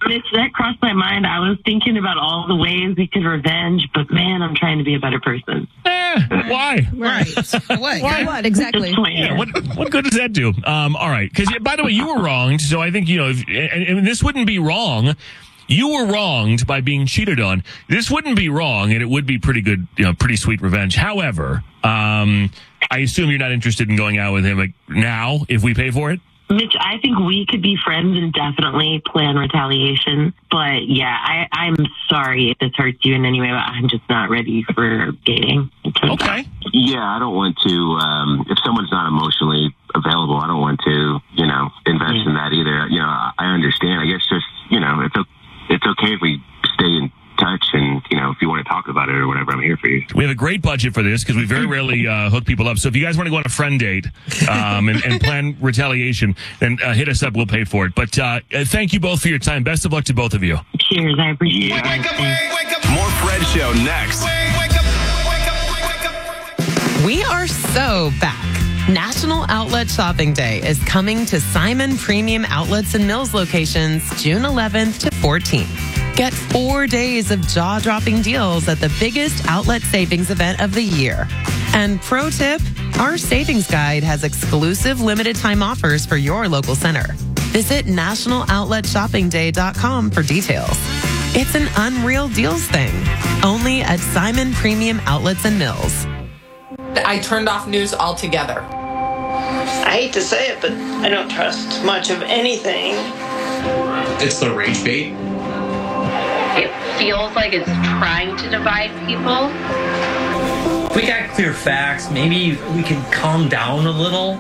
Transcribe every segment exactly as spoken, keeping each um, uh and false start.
Mitch, that crossed my mind. I was thinking about all the ways we could revenge, but man, I'm trying to be a better person. Eh, why? Right. What? Why? What exactly? Yeah, what, what good does that do? Um, all right. Because, by the way, you were wronged. So I think, you know, if, and, and this wouldn't be wrong. You were wronged by being cheated on. This wouldn't be wrong, and it would be pretty good, you know, pretty sweet revenge. However, um, I assume you're not interested in going out with him like, now if we pay for it? Mitch, I think we could be friends and definitely plan retaliation. But yeah, I, I'm sorry if this hurts you in any way, but I'm just not ready for dating. Okay. Yeah, I don't want to, um, if someone's not emotionally available, I don't want to, you know, invest mm. in that either. You know, I, I understand. I guess just, you know, it's, it's okay if we stay in touch and, you know, if you want to talk about it or whatever, I'm here for you. We have a great budget for this because we very rarely uh, hook people up. So if you guys want to go on a friend date um, and, and plan retaliation, then uh, hit us up. We'll pay for it. But uh, thank you both for your time. Best of luck to both of you. Cheers. I appreciate yeah. it. Wake up, wake up. More Fred Show next. Wake up, wake up, wake up. We are so back. National Outlet Shopping Day is coming to Simon Premium Outlets and Mills locations June eleventh to fourteenth. Get four days of jaw-dropping deals at the biggest outlet savings event of the year. And pro tip, our savings guide has exclusive limited time offers for your local center. Visit national outlet shopping day dot com for details. It's an unreal deals thing, only at Simon Premium Outlets and Mills. I turned off news altogether. I hate to say it, but I don't trust much of anything. It's the rage bait. It feels like it's trying to divide people. If we got clear facts, maybe we can calm down a little.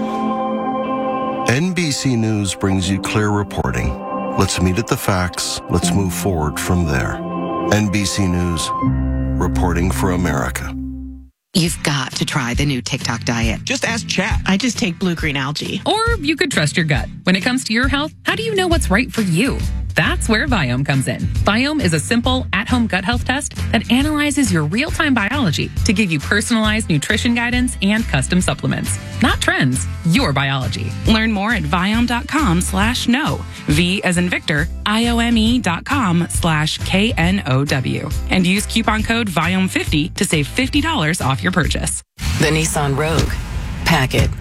N B C News brings you clear reporting. Let's meet at the facts. Let's move forward from there. N B C News, reporting for America. You've got to try the new TikTok diet. Just ask Chat. I just take blue-green algae. Or you could trust your gut. When it comes to your health, how do you know what's right for you? That's where Viome comes in. Viome is a simple, at-home gut health test that analyzes your real-time biology to give you personalized nutrition guidance and custom supplements. Not trends, your biology. Learn more at Viome.com slash no. V as in Victor, I-O-M-E dot com slash K N O W. And use coupon code Viome fifty to save fifty dollars off your purchase. The Nissan Rogue. Pack it.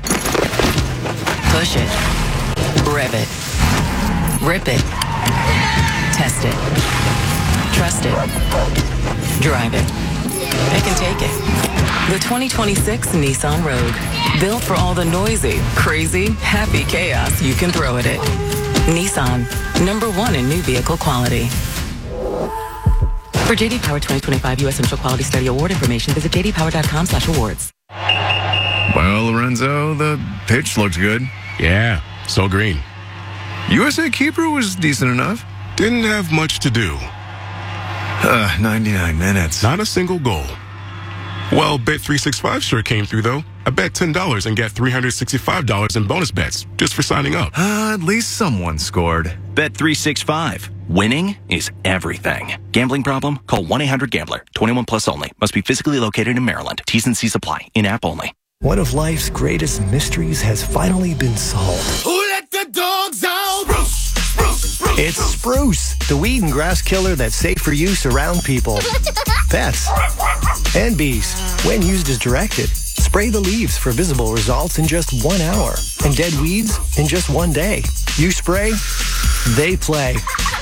Push it. Rev it. Rip it. Test it. Trust it. Drive it. It can take it. The twenty twenty-six Nissan Rogue. Built for all the noisy, crazy, happy chaos you can throw at it. Nissan. Number one in new vehicle quality. For J D Power twenty twenty-five U S Central Quality Study Award information, visit j d power dot com slash awards. Well, Lorenzo, the pitch looked good. Yeah, so green. U S A keeper was decent enough. Didn't have much to do. Uh, ninety-nine minutes. Not a single goal. Well, Bet three sixty-five sure came through, though. I bet ten dollars and get three hundred sixty-five dollars in bonus bets just for signing up. Uh, at least someone scored. Bet three sixty-five. Winning is everything. Gambling problem? Call one eight hundred gambler. twenty-one plus only. Must be physically located in Maryland. T's and C's apply. In-app only. One of life's greatest mysteries has finally been solved. Who let the dogs out? Spruce, spruce, spruce. It's Spruce, the weed and grass killer that's safe for use around people, pets, and bees. When used as directed, spray the leaves for visible results in just one hour and dead weeds in just one day. You spray, they play.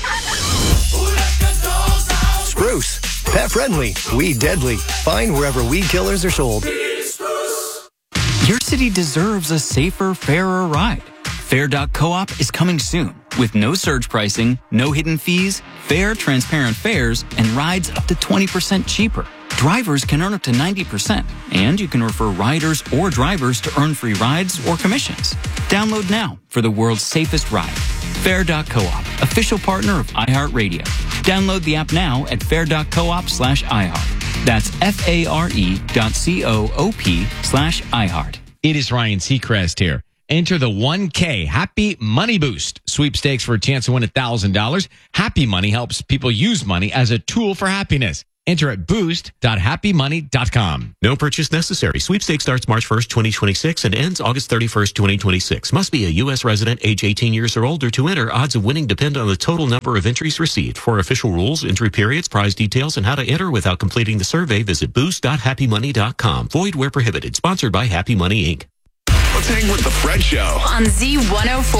Spruce, pet friendly, weed deadly. Find wherever weed killers are sold. Your city deserves a safer, fairer ride. Fair dot coop is coming soon with no surge pricing, no hidden fees, fair, transparent fares, and rides up to twenty percent cheaper. Drivers can earn up to ninety percent, and you can refer riders or drivers to earn free rides or commissions. Download now for the world's safest ride. Fair dot coop, official partner of iHeartRadio. Download the app now at fair dot coop slash iHeart. That's F-A-R-E dot C-O-O-P slash iHeart. It is Ryan Seacrest here. Enter the one K Happy Money Boost sweepstakes for a chance to win one thousand dollars. Happy Money helps people use money as a tool for happiness. Enter at boost dot happy money dot com. No purchase necessary. Sweepstakes starts March first, twenty twenty-six and ends August thirty-first, twenty twenty-six. Must be a U S resident, age eighteen years or older to enter. Odds of winning depend on the total number of entries received. For official rules, entry periods, prize details, and how to enter without completing the survey, visit boost dot happy money dot com. Void where prohibited. Sponsored by Happy Money, Incorporated. Let's hang with the Fred Show on Z one oh four.